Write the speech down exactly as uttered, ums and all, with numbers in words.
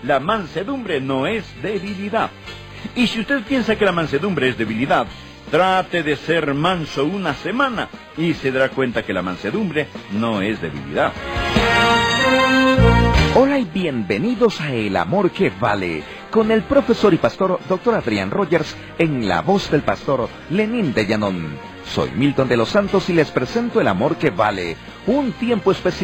la mansedumbre no es debilidad. Y si usted piensa que la mansedumbre es debilidad, trate de ser manso una semana y se dará cuenta que la mansedumbre no es debilidad. Hola y bienvenidos a El Amor que Vale, con el profesor y pastor doctor Adrián Rogers en la voz del pastor Lenín de Llanón. Soy Milton de los Santos y les presento El Amor que Vale, un tiempo especial